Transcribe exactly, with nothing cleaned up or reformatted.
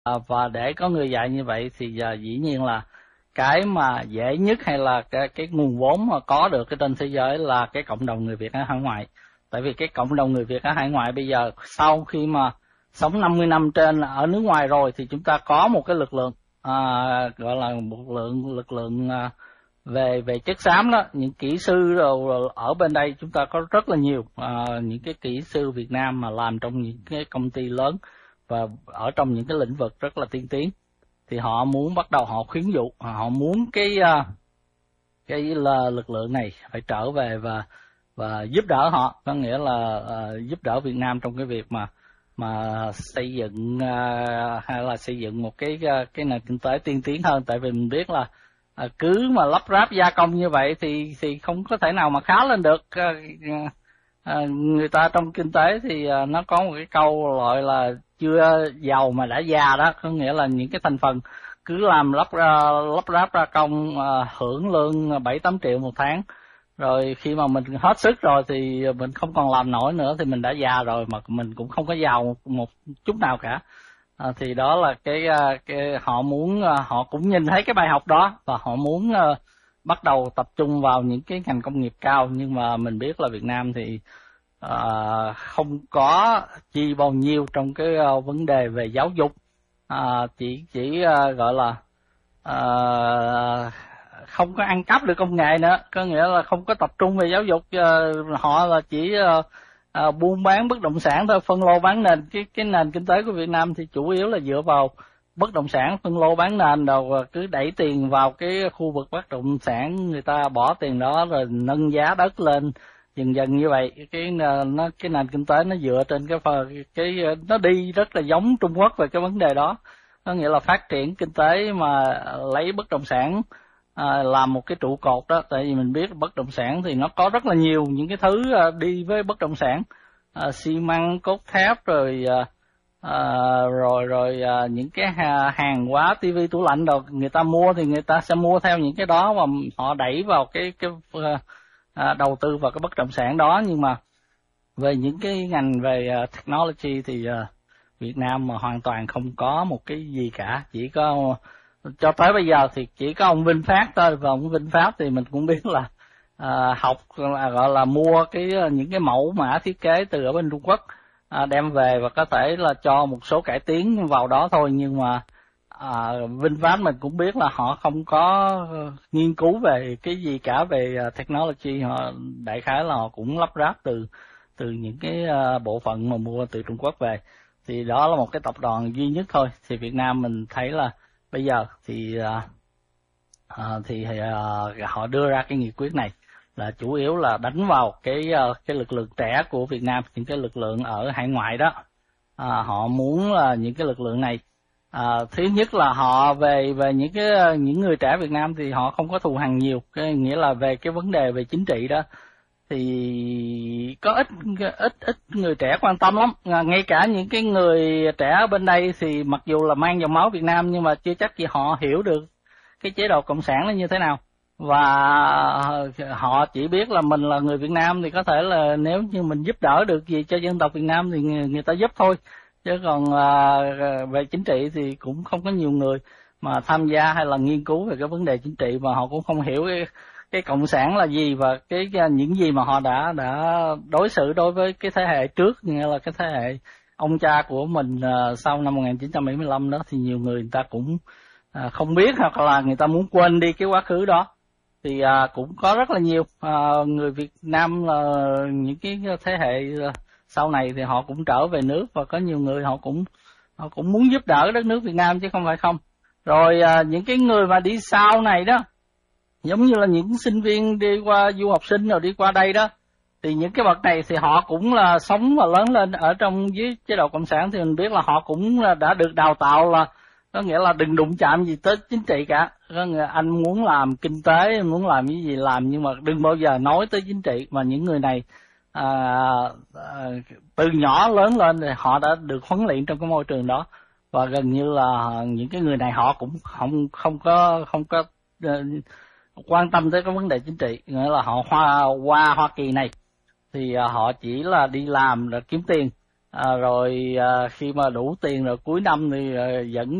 À, và để có người dạy như vậy thì giờ dĩ nhiên là cái mà dễ nhất hay là cái, cái nguồn vốn mà có được cái trên thế giới là cái cộng đồng người Việt ở hải ngoại. Tại vì cái cộng đồng người Việt ở hải ngoại bây giờ sau khi mà sống năm mươi năm trên ở nước ngoài rồi thì chúng ta có một cái lực lượng à, gọi là một lượng lực lượng à, về về chất xám đó, những kỹ sư rồi ở bên đây chúng ta có rất là nhiều à, những cái kỹ sư Việt Nam mà làm trong những cái công ty lớn và ở trong những cái lĩnh vực rất là tiên tiến, thì họ muốn bắt đầu họ khuyến dụ, họ muốn cái cái là lực lượng này phải trở về và và giúp đỡ họ, có nghĩa là uh, giúp đỡ Việt Nam trong cái việc mà mà xây dựng uh, hay là xây dựng một cái cái nền kinh tế tiên tiến hơn. Tại vì mình biết là uh, cứ mà lắp ráp gia công như vậy thì thì không có thể nào mà khá lên được. Uh, uh, người ta trong kinh tế thì uh, nó có một cái câu gọi là chưa giàu mà đã già đó, có nghĩa là những cái thành phần cứ làm lắp lắp ráp ra công uh, hưởng lương bảy tám triệu một tháng, rồi khi mà mình hết sức rồi thì mình không còn làm nổi nữa thì mình đã già rồi mà mình cũng không có giàu một, một chút nào cả. À, thì đó là cái, cái họ muốn, họ cũng nhìn thấy cái bài học đó và họ muốn uh, bắt đầu tập trung vào những cái ngành công nghiệp cao. Nhưng mà mình biết là Việt Nam thì uh, không có chi bao nhiêu trong cái uh, vấn đề về giáo dục, uh, chỉ chỉ uh, gọi là uh, không có ăn cắp được công nghệ nữa, có nghĩa là không có tập trung về giáo dục. Uh, họ là chỉ uh, uh, buôn bán bất động sản thôi, phân lô bán nền. Cái cái nền kinh tế của Việt Nam thì chủ yếu là dựa vào bất động sản, phân lô bán nền, rồi cứ đẩy tiền vào cái khu vực bất động sản, người ta bỏ tiền đó rồi nâng giá đất lên dần dần như vậy. Cái nó cái nền kinh tế nó dựa trên cái cái nó đi rất là giống Trung Quốc về cái vấn đề đó, có nghĩa là phát triển kinh tế mà lấy bất động sản à, làm một cái trụ cột đó. Tại vì mình biết bất động sản thì nó có rất là nhiều những cái thứ đi với bất động sản, à, xi măng, cốt thép, rồi à, rồi rồi à, những cái hàng hóa, tivi, tủ lạnh đồ người ta mua thì người ta sẽ mua theo những cái đó và họ đẩy vào cái cái à, đầu tư vào cái bất động sản đó. Nhưng mà về những cái ngành về uh, technology thì uh, Việt Nam mà hoàn toàn không có một cái gì cả. Chỉ có cho tới bây giờ thì chỉ có ông Vinh Phát thôi, và ông Vinh Phát thì mình cũng biết là uh, học là gọi là mua cái những cái mẫu mã thiết kế từ ở bên Trung Quốc, uh, đem về và có thể là cho một số cải tiến vào đó thôi. Nhưng mà À, Vinh Phát mình cũng biết là họ không có nghiên cứu về cái gì cả về technology, họ đại khái là họ cũng lắp ráp từ từ những cái bộ phận mà mua từ Trung Quốc về. Thì đó là một cái tập đoàn duy nhất thôi. Thì Việt Nam mình thấy là bây giờ thì à, thì à, họ đưa ra cái nghị quyết này là chủ yếu là đánh vào cái cái lực lượng trẻ của Việt Nam, những cái lực lượng ở hải ngoại đó. À, họ muốn là những cái lực lượng này, À, thứ nhất là họ về về những cái những người trẻ Việt Nam thì họ không có thù hằn nhiều, cái nghĩa là về cái vấn đề về chính trị đó thì có ít ít ít người trẻ quan tâm lắm. À, ngay cả những cái người trẻ ở bên đây thì mặc dù là mang dòng máu Việt Nam nhưng mà chưa chắc gì họ hiểu được cái chế độ cộng sản nó như thế nào, và họ chỉ biết là mình là người Việt Nam thì có thể là nếu như mình giúp đỡ được gì cho dân tộc Việt Nam thì người, người ta giúp thôi. Chứ còn à, về chính trị thì cũng không có nhiều người mà tham gia hay là nghiên cứu về cái vấn đề chính trị, mà họ cũng không hiểu cái, cái cộng sản là gì và cái những gì mà họ đã đã đối xử đối với cái thế hệ trước, nghĩa là cái thế hệ ông cha của mình à, sau năm một nghìn chín trăm bảy mươi lăm đó. Thì nhiều người người ta cũng à, không biết, hoặc là người ta muốn quên đi cái quá khứ đó. Thì à, cũng có rất là nhiều à, người Việt Nam là những cái thế hệ sau này thì họ cũng trở về nước, và có nhiều người họ cũng họ cũng muốn giúp đỡ đất nước Việt Nam chứ không phải không. Rồi à, những cái người mà đi sau này đó, giống như là những sinh viên đi qua du học sinh rồi đi qua đây đó, thì những cái bậc này thì họ cũng là sống và lớn lên ở trong dưới chế độ cộng sản, thì mình biết là họ cũng đã được đào tạo là có nghĩa là đừng đụng chạm gì tới chính trị cả. Có nghĩa anh muốn làm kinh tế, muốn làm cái gì làm, nhưng mà đừng bao giờ nói tới chính trị. Mà những người này À, à, từ nhỏ lớn lên thì họ đã được huấn luyện trong cái môi trường đó, và gần như là những cái người này họ cũng không không có không có uh, quan tâm tới cái vấn đề chính trị. Nghĩa là họ hoa qua Hoa Kỳ này thì uh, họ chỉ là đi làm để kiếm tiền, à, rồi à, khi mà đủ tiền rồi cuối năm thì à, dẫn